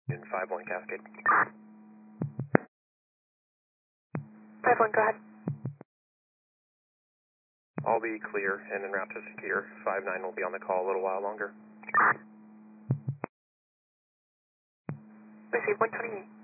In 5-1 Cascade. 5-1, go ahead. I'll be clear and en route to secure. 5-9 will be on the call a little while longer. Receive 128.